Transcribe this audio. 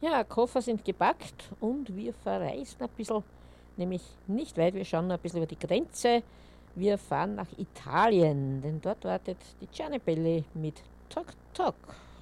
Ja, Koffer sind gepackt und wir verreisen ein bisschen, nämlich nicht weit, wir schauen noch ein bisschen über die Grenze. Wir fahren nach Italien, denn dort wartet die Gianni Belli mit Tok Tok.